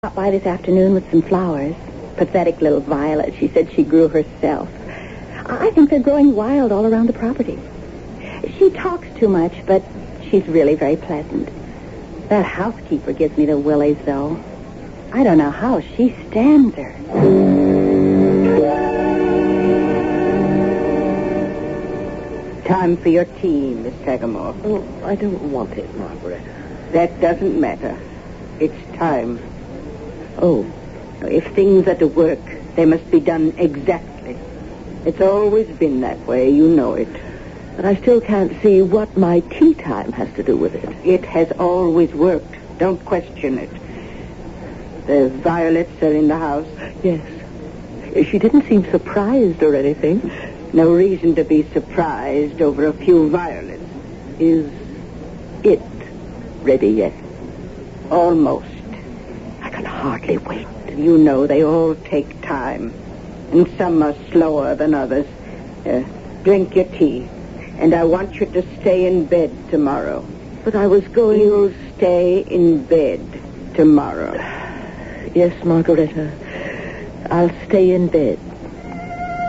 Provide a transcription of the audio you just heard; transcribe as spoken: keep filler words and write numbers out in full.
Stopped by this afternoon with some flowers. Pathetic little violets she said she grew herself. I think they're growing wild all around the property. She talks too much, but she's really very pleasant. That housekeeper gives me the willies, though. I don't know how she stands her. Time for your tea, Miss Sagamore. Oh, I don't want it, Margaret. That doesn't matter. It's time. Oh, If things are to work, they must be done exactly. It's always been that way, you know it. but I still can't see what my tea time has to do with it. It has always worked. Don't question it. The violets are in the house. Yes. She didn't seem surprised or anything. No reason to be surprised over a few violets. Is it ready yet? Almost. I can hardly wait. You know they all take time. And some are slower than others. Uh, drink your tea. And I want you to stay in bed tomorrow. But I was going... You'll stay in bed tomorrow. Yes, Margareta. I'll stay in bed.